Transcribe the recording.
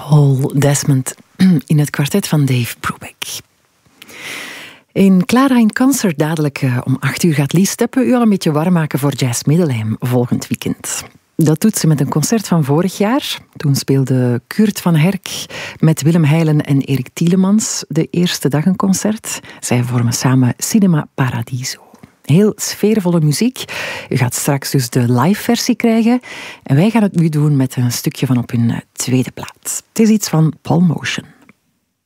Paul Desmond in het kwartet van Dave Brubeck. In Clara in Concert dadelijk om 8 uur gaat Lies Steppe u al een beetje warm maken voor Jazz Middelheim volgend weekend. Dat doet ze met een concert van vorig jaar. Toen speelde Kurt van Herk met Willem Heijlen en Erik Tielemans de eerste dag een concert. Zij vormen samen Cinema Paradiso. Heel sfeervolle muziek. U gaat straks dus de live versie krijgen. En wij gaan het nu doen met een stukje van op hun tweede plaat. Het is iets van Paul Motion.